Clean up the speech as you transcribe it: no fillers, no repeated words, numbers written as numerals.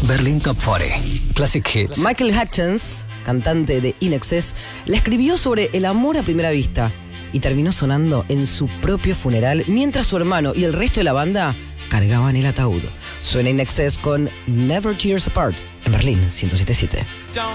Berlin Top 40. Classic Hits. Michael Hutchence, cantante de In Excess, la escribió sobre el amor a primera vista y terminó sonando en su propio funeral mientras su hermano y el resto de la banda cargaban el ataúd. Suena In Excess con Never Tears Apart en Berlín 107.7.